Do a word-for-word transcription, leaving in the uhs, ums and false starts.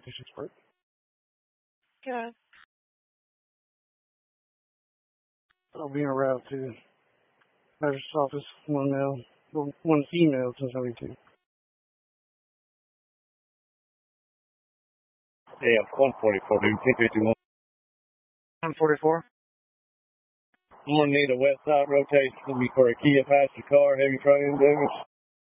twenty-six Park. Okay. I'll be en route to Magistrate's office. One mail, well, one email to seventy-two. Yeah, one forty-four, dude. ten fifty-one. one forty-four. I'm going to need a west side rotation for me for a Kia passenger car, heavy frame damage.